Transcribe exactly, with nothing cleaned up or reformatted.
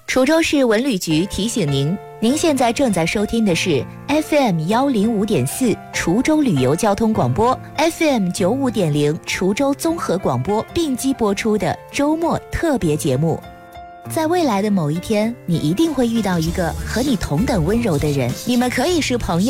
滁州市文旅局提醒您，您现在正在收听的是 F M 一零五点四 滁州旅游交通广播 ，F M 九五点零 滁州综合广播并机播出的周末特别节目。在未来的某一天，你一定会遇到一个和你同等温柔的人，你们可以是朋友。